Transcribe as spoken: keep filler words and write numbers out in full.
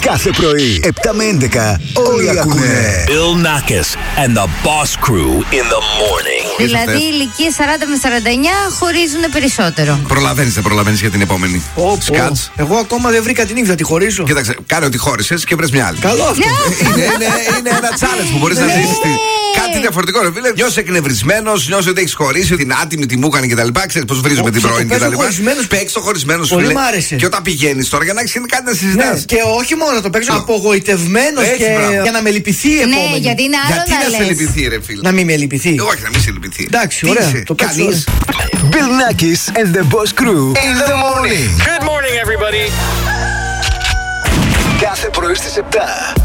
Κάθε πρωί, επτά με έντεκα, όλοι ακούνε. Bill Nackis and the Boss Crew in the morning. Δηλαδή, ηλικίες σαράντα με σαράντα εννιά χωρίζουν περισσότερο. Προλαβαίνεις, δεν προλαβαίνεις για την επόμενη. Σκάτς. Εγώ ακόμα δεν βρήκα την ίδια, τη χωρίσω. Κοίταξε, κάνε ότι χώρισες και βρες μια άλλη. Καλό αυτό. είναι, είναι, είναι ένα challenge που μπορείς να ζήσεις. Κάτι διαφορετικό, ρε φίλε. Νιώσε εκνευρισμένος, νιώσε ότι έχεις χωρίσει, την άτιμη, τη μούκανε κτλ. Ξέρεις πώς βρίζουμε την πρώην κτλ. Παίξεις το χωρισμένο σου, φίλε. Και όταν πηγαίνεις τώρα για να έχεις κάτι να συζητάς. Και όχι μόνο το παίξω απογοητευμένος και για να με λυπηθεί η επόμενη. Ναι, γιατί είναι άλλο να λες. Γιατί να σε λυπηθεί, ρε φίλε. Να μην με λυπηθεί. Όχι, να μην σε λυπηθεί. Εντάξει, ωραία. Το παίξω. Bill Nackis and the Boss Crew in the morning. Good morning, everybody. Κάθε πρωί στις επτά.